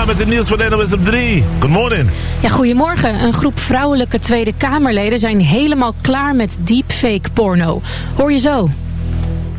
Mollema met het nieuws van NOS op 3. Good morning. Ja, goedemorgen. Een groep vrouwelijke Tweede Kamerleden zijn helemaal klaar met deepfake porno. Hoor je zo.